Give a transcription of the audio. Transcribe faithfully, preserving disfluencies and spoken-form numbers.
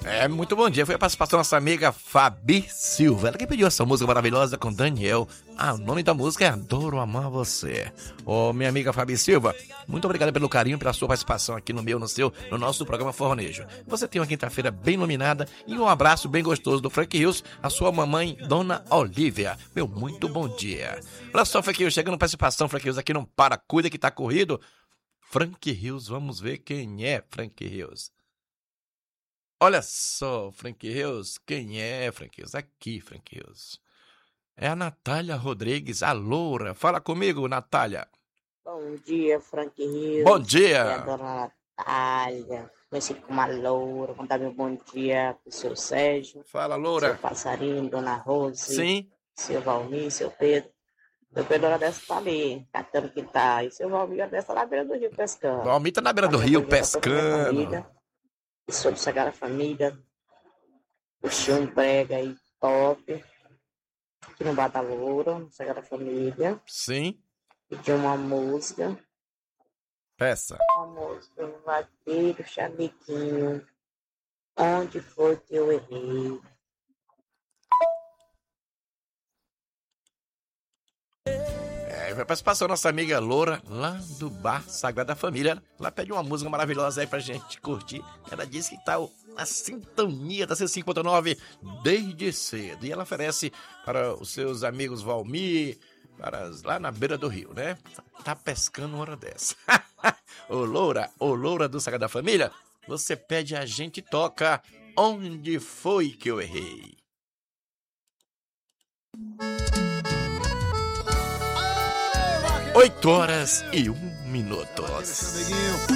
É, muito bom dia. Foi a participação da nossa amiga Fabi Silva. Ela que pediu essa música maravilhosa com Daniel. Ah, o nome da música é Adoro Amar Você. Ô, minha amiga Fabi Silva, muito obrigada pelo carinho, pela sua participação aqui no meu, no seu, no nosso programa Fornejo. Você tem uma quinta-feira bem iluminada e um abraço bem gostoso do Frank Hills, a sua mamãe, Dona Olivia. Meu muito bom dia. Olha só, Frank Hills, chegando participação, Frank Hills, aqui não para, cuida que tá corrido. Frank Hills, vamos ver quem é Frank Hills. Olha só, Frank Hills, quem é Frank Hills? Aqui, Frank Hills. É a Natália Rodrigues, a loura. Fala comigo, Natália. Bom dia, Frank Hills. Bom dia. É a dona Natália, conhecida como a loura. Vou dar meu bom dia pro seu Sérgio. Fala, loura. Seu Passarinho, dona Rose. Sim. Seu Valmir, seu Pedro. Seu Pedro, hora dessa tá ali, catando que tá. E seu Valmir, hora dessa, na beira do rio pescando. Valmir tá na beira do rio pescando. E sou do Sagrada Família. Puxei um brega aí, top. Aqui no Bar da Loura, no Sagrada Família. Sim. Pedi uma música. Peça. Uma música no Vaqueiro Chamequinho. Onde foi que eu errei? É, vai participação da nossa amiga Loura, lá do Bar Sagrada Família. Ela pede uma música maravilhosa aí pra gente curtir. Ela disse que tá na sintonia da C cinco ponto nove desde cedo. E ela oferece para os seus amigos Valmir, para lá na beira do rio, né? Tá pescando uma hora dessa. Ô Loura, ô Loura do Sagrada Família, você pede, a gente toca Onde Foi Que Eu Errei? Oito horas e um minuto.